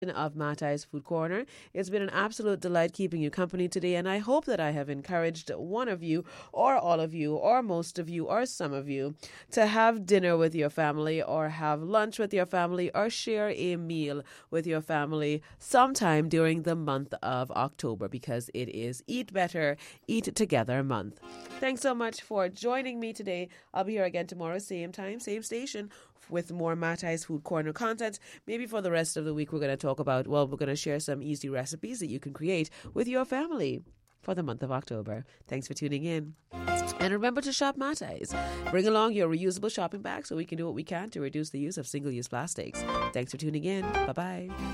of Matai's Food Corner. It's been an absolute delight keeping you company today, and I hope that I have encouraged one of you, or all of you, or most of you, or some of you to have dinner with your family, or have lunch with your family, or share a meal with your family sometime during the month of October, because it is Eat Better, Eat Together month. Thanks so much for joining me today. I'll be here again tomorrow, same time, same station, with more Matai's Food Corner content. Maybe for the rest of the week, we're going to talk about, we're going to share some easy recipes that you can create with your family for the month of October. Thanks for tuning in. And remember to shop Matai's. Bring along your reusable shopping bag so we can do what we can to reduce the use of single-use plastics. Thanks for tuning in. Bye-bye.